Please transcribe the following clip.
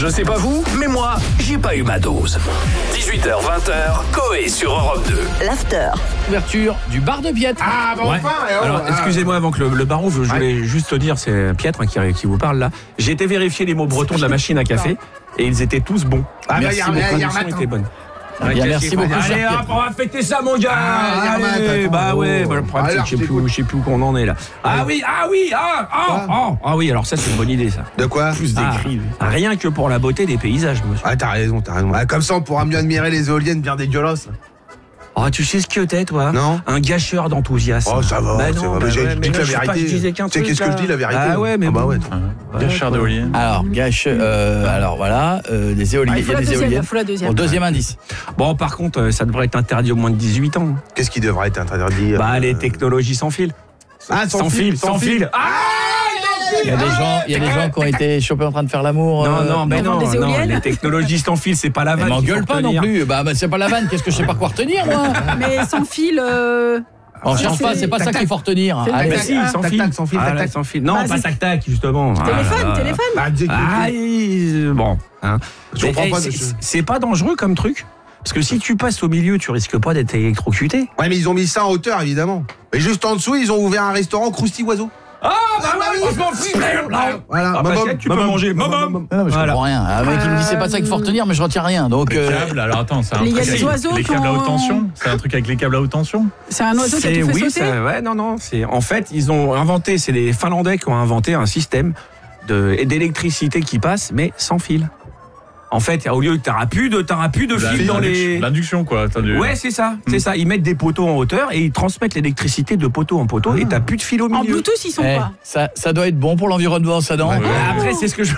Je sais pas vous, mais moi, j'ai pas eu ma dose. 18h-20h, Coé sur Europe 2. L'after. Ouverture du bar de Pietre. Ah, bah enfin. Alors, excusez-moi, avant que le bar ouvre, je voulais juste te dire, c'est Pietre qui vous parle là. J'ai été vérifier les mots bretons de la machine à café et ils étaient tous bons. Merci beaucoup, la production était bonne. Merci beaucoup. Allez hop, on va fêter ça mon gars. Allez, bah ouais, le problème c'est que je sais plus où qu'on en est là. Ah oui, alors ça c'est une bonne idée ça. De quoi? Tous des cris. Rien que pour la beauté des paysages, monsieur. Ah, t'as raison. Ah, comme ça, on pourra mieux admirer les éoliennes bien dégueulasses. Oh, tu sais ce que t'es, toi? Non. Un gâcheur d'enthousiasme. Oh, ça va, bah c'est non, vrai. bah J'ai ouais, dit mais la je sais pas, vérité. je disais qu'un Tu sais truc, qu'est-ce que je dis, la vérité? Ah ouais, mais bah bon. ouais. Gâcheur d'éoliennes. Alors, des éoliennes. Il faut la deuxième, il faut la deuxième. Bon, deuxième indice. Bon, par contre, ça devrait être interdit au moins de 18 ans. Qu'est-ce qui devrait être interdit? Bah, les technologies sans fil. Ah, sans fil. Ah, Il y a des gens qui ont été chopés en train de faire l'amour. non, des éoliennes. les technologies sans fil, c'est pas la vanne. M'engueule pas non plus. Bah, c'est pas la vanne. Qu'est-ce que je sais pas quoi retenir, moi? Mais sans fil. On cherche pas, c'est pas ça qu'il faut retenir. C'est Allez. Mais si, sans Tac, fil. tac, sans fil, Ah, tac, là, tac. sans fil. Non, Bah, pas c'est- tac-tac, justement. Téléphone. Bah, Bon. Hein. Je comprends pas, c'est- monsieur. c'est pas dangereux comme truc? Parce que si tu passes au milieu, tu risques pas d'être électrocuté. Ouais, mais ils ont mis ça en hauteur, évidemment. Et juste en dessous, ils ont ouvert un restaurant Crousty Oiseau. Ah, bah ouais, je m'en fiche. Voilà. Ah, bah, tu peux manger. Non, mais je Voilà. comprends rien. Un mec qui me dit c'est pas ça qu'il faut retenir, mais je retiens rien. Donc, Les câbles, alors attends, c'est un Il y a truc des avec oiseaux les qui câbles à ont- haute tension. C'est un truc avec les câbles à haute tension. C'est un oiseau qui a tout fait sauter. C'est en fait, ils ont inventé, c'est les Finlandais qui ont inventé un système d'électricité qui passe, mais sans fil. En fait, au lieu que t'auras plus de fil dans les. L'induction, quoi. Ouais, c'est ça. Ils mettent des poteaux en hauteur et ils transmettent l'électricité de poteau en poteau et t'as plus de fil au milieu. En Bluetooth, ils sont quoi? ça doit être bon pour l'environnement, ça, non? Après, c'est ce que je